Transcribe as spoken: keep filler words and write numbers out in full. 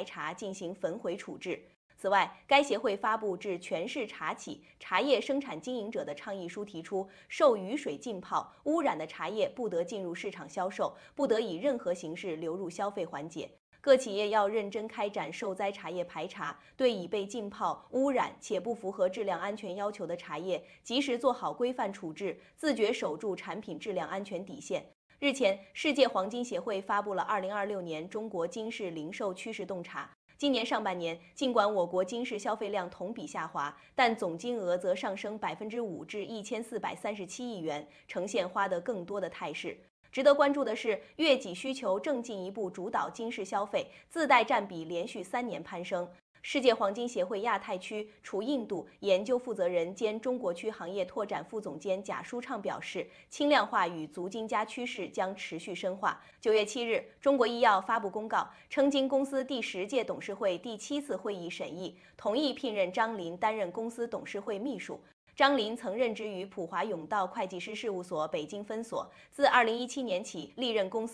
白茶进行焚毁处置。此外，该协会发布致全市茶企、茶叶生产经营者的倡议书，提出受雨水浸泡、污染的茶叶不得进入市场销售，不得以任何形式流入消费环节。各企业要认真开展受灾茶叶排查，对已被浸泡、污染且不符合质量安全要求的茶叶，及时做好规范处置，自觉守住产品质量安全底线。日前，世界黄金协会发布了二零二六年中国金饰零售趋势洞察。今年上半年，尽管我国金饰消费量同比下滑，但总金额则上升百分之五至一千四百三十七亿元，呈现花得更多的态势。值得关注的是，月季需求正进一步主导金饰消费，自带占比连续三年攀升。世界黄金协会亚太区除印度研究负责人兼中国区行业拓展副总监贾舒畅表示，轻量化与足金加趋势将持续深化。九月七日，中国医药发布公告，称经公司第十届董事会第七次会议审议，同意聘任张林担任公司董事会秘书。张林曾任职于普华永道会计师事务所北京分所，自二零一七年起历任公司